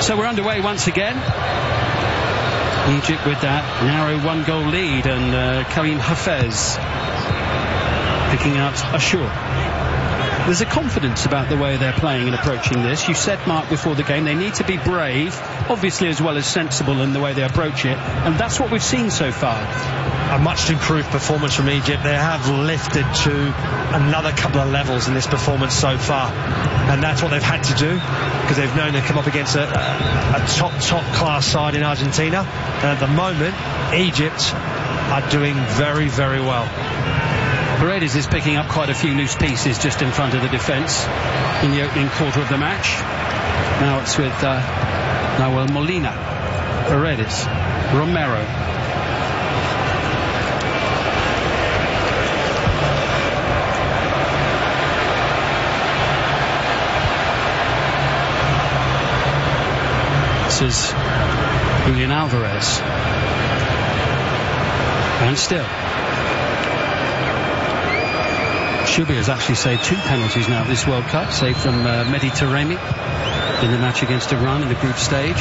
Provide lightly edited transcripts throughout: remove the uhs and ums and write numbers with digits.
So we're underway once again. Egypt with that narrow 1-goal lead, and Karim Hafez picking out Ashur. There's a confidence about the way they're playing and approaching this. You said, Mark, before the game, they need to be brave, obviously, as well as sensible in the way they approach it, and that's what we've seen so far. A much improved performance from Egypt. They have lifted to another couple of levels in this performance so far, and that's what they've had to do, because they've known they've come up against a top class side in Argentina, and at the moment Egypt are doing very, very well. Paredes is picking up quite a few loose pieces just in front of the defence in the opening quarter of the match. Now it's with Nahuel Molina, Paredes, Romero. This is Julian Alvarez. And still Shubir has actually saved 2 penalties now this World Cup, saved from Mehdi Taremi in the match against Iran in the group stage.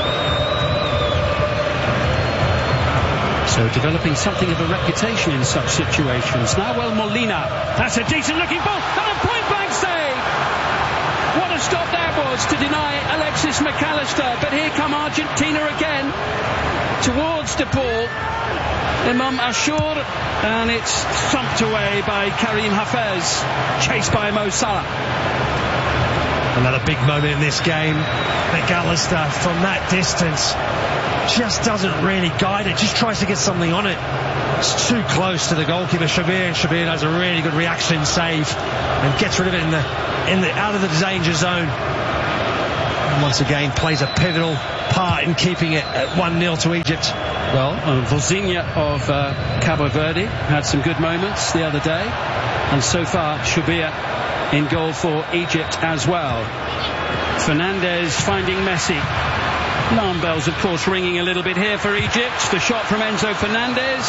So developing something of a reputation in such situations. Nahuel Molina, that's a decent looking ball, and a point blank save. What a stop that was to deny Alexis McAllister, but here come Argentina again towards the ball. Imam Ashur, and it's thumped away by Karim Hafez, chased by Mo Salah. Another big moment in this game. McAllister from that distance just doesn't really guide it, just tries to get something on it. It's too close to the goalkeeper Shubir, and Shubir does a really good reaction save and gets rid of it out of the danger zone. And once again plays a pivotal part in keeping it at 1-0 to Egypt. Well, Vozinha of Cabo Verde had some good moments the other day, and so far Shubir in goal for Egypt as well. Fernandez finding Messi. Alarm bells, of course, ringing a little bit here for Egypt. The shot from Enzo Fernandez.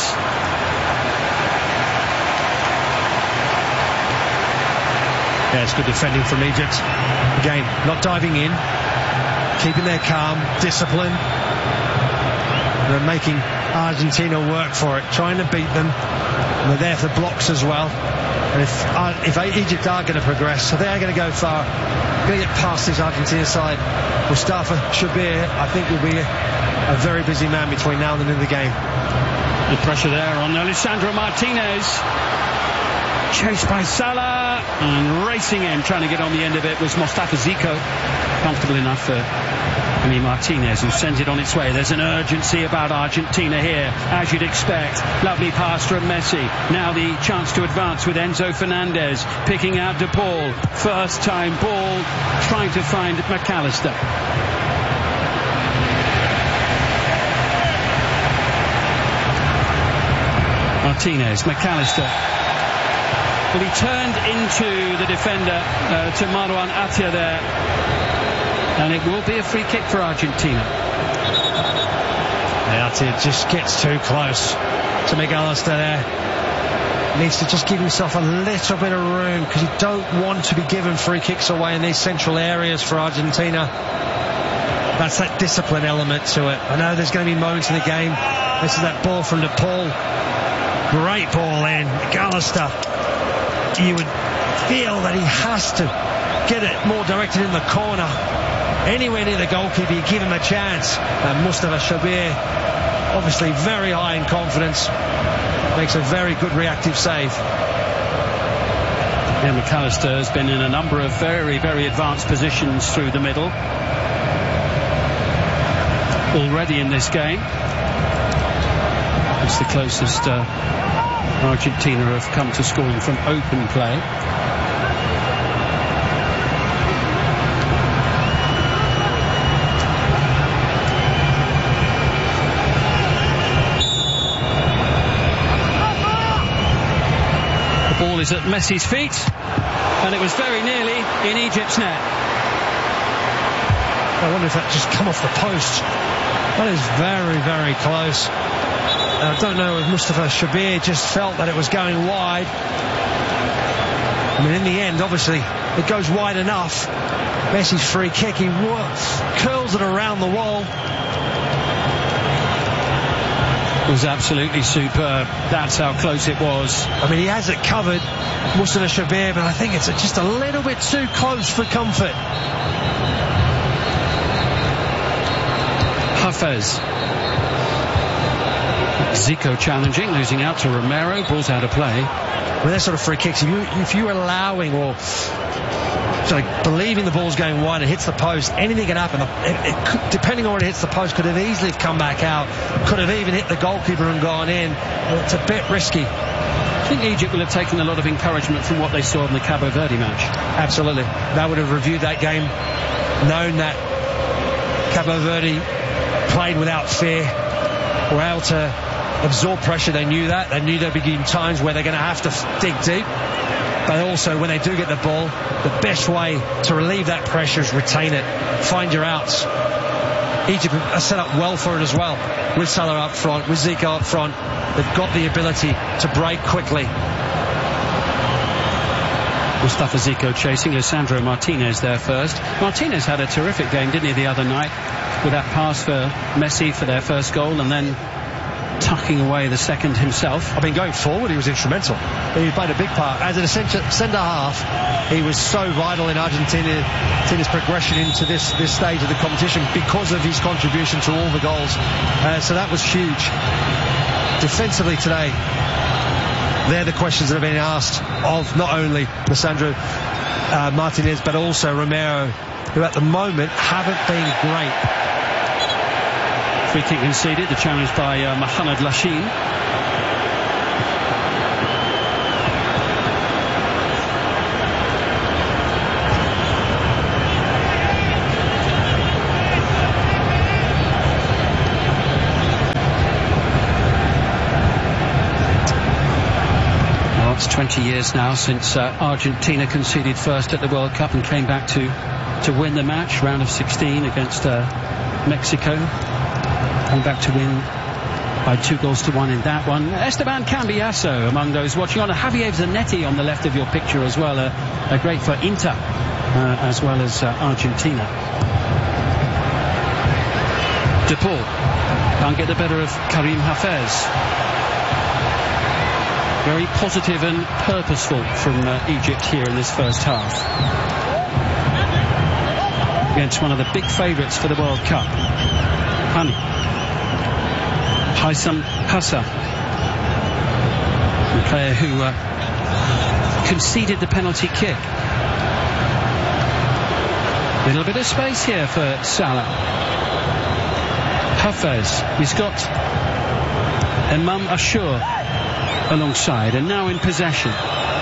Yeah, it's good defending from Egypt. Again, not diving in, keeping their calm, discipline. They're making Argentina work for it, trying to beat them. And they're there for blocks as well. And if Egypt are going to progress, if they are going to go far, going to get past this Argentina side, Mustafa Shubir, I think, will be a very busy man between now and the end of the game. The pressure there on Alessandro Martinez. Chased by Salah, and racing in, trying to get on the end of it was Mostafa Zico. Comfortable enough for Emi Martinez, who sends it on its way. There's an urgency about Argentina here, as you'd expect. Lovely pass from Messi. Now the chance to advance with Enzo Fernandez picking out De Paul. First time ball, trying to find McAllister. Martinez, McAllister. Well, he turned into the defender, to Marwan Atia there, and it will be a free kick for Argentina. Atia just gets too close to McAllister there. Needs to just give himself a little bit of room, because you don't want to be given free kicks away in these central areas for Argentina. That's that discipline element to it. I know there's going to be moments in the game. This is that ball from De Paul. Great ball in. McAllister. You would feel that he has to get it more directed in the corner. Anywhere near the goalkeeper, you give him a chance. And Mustafa Shubir, obviously very high in confidence, makes a very good reactive save. Yeah, McAllister has been in a number of very, very advanced positions through the middle already in this game. It's the closest Argentina have come to scoring from open play. The ball is at Messi's feet, and it was very nearly in Egypt's net. I wonder if that just come off the post. That is very, very close. I don't know if Mustafa Shubir just felt that it was going wide. I mean, in the end, obviously, It goes wide enough. Messi's free kick. He curls it around the wall. It was absolutely superb. That's how close it was. I mean, he has it covered, Mustafa Shabir, but I think it's just a little bit too close for comfort. Hafez. Zico challenging, losing out to Romero. Ball's out of play. Well, they're sort of free kicks. If you're allowing or sort of believing the ball's going wide and hits the post, anything can happen. It could, depending on where it hits the post, could have easily come back out. Could have even hit the goalkeeper and gone in. It's a bit risky. I think Egypt will have taken a lot of encouragement from what they saw in the Cabo Verde match. Absolutely. They would have reviewed that game, known that Cabo Verde played without fear, were able to absorb pressure. They knew that. They knew there'd be times where they're going to have to dig deep. But also, when they do get the ball, the best way to relieve that pressure is retain it. Find your outs. Egypt are set up well for it as well. With Salah up front, with Zico up front. They've got the ability to break quickly. Mustafa Zico chasing. Lisandro Martinez there first. Martinez had a terrific game, didn't he, the other night? With that pass for Messi for their first goal, and then tucking away the second himself. I mean, going forward, he was instrumental. He played a big part. As a centre half, he was so vital in Argentina's progression into this stage of the competition because of his contribution to all the goals. So that was huge. Defensively today, they're the questions that have been asked of not only Lisandro Martinez, but also Romero, who at the moment haven't been great. Free kick conceded, the challenge by Mohamed Lashin. Well, it's 20 years now since Argentina conceded first at the World Cup and came back to win the match, round of 16 against Mexico. Came back to win by 2-1 in that one. Esteban Cambiasso among those watching on. Javier Zanetti on the left of your picture as well. A great for Inter as well as Argentina. De Paul can't get the better of Karim Hafez. Very positive and purposeful from Egypt here in this first half. Against one of the big favourites for the World Cup. Hani. Haitham Hassa, the player who conceded the penalty kick. A little bit of space here for Salah. Hafez, he's got Imam Ashur alongside and now in possession.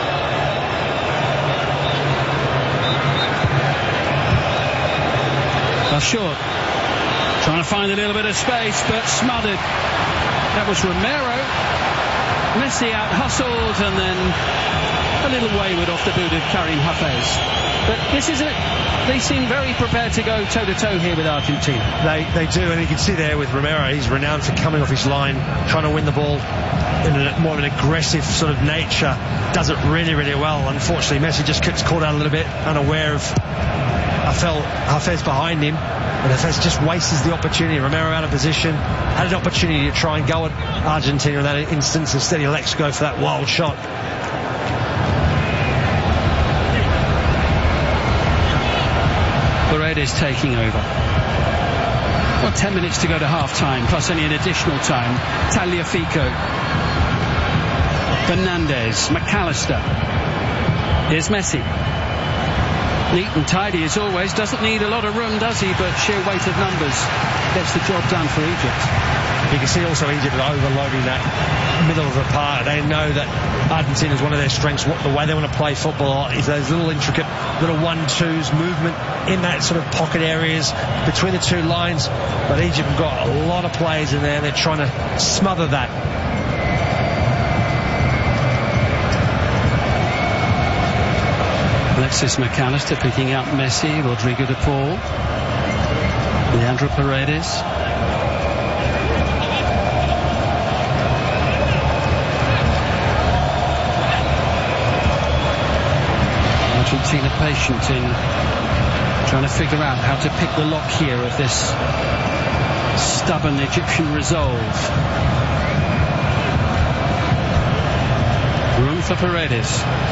Ashur trying to find a little bit of space, but smothered. That was Romero. Messi out hustled and then a little wayward off the boot of Karim Hafez. But this is they seem very prepared to go toe-to-toe here with Argentina. They do, and you can see there with Romero, he's renowned for coming off his line, trying to win the ball in more of an aggressive sort of nature. Does it really, really well. Unfortunately, Messi just gets caught out a little bit, unaware of Hafez behind him. And Hafez just wastes the opportunity. Romero out of position, had an opportunity to try and go at Argentina in that instance. Instead, he elects to go for that wild shot. Paredes taking over. Well, 10 minutes to go to half-time, plus any additional time. Tagliafico. Fernandez. McAllister. Here's Messi. Neat and tidy as always. Doesn't need a lot of room, does he? But sheer weight of numbers gets the job done for Egypt. You can see also Egypt overloading that middle of the park. They know that Argentina is one of their strengths. The way they want to play football is those little intricate little 1-2s, movement in that sort of pocket areas between the two lines. But Egypt have got a lot of players in there and they're trying to smother that. Alexis McAllister picking out Messi, Rodrigo de Paul, Leandro Paredes. Argentina patient in trying to figure out how to pick the lock here of this stubborn Egyptian resolve. Room for Paredes.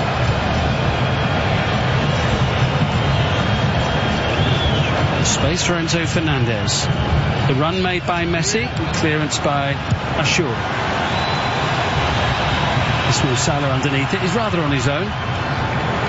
Space for Enzo Fernandez. The run made by Messi, clearance by Ashur. This Mo Salah underneath it. He's rather on his own.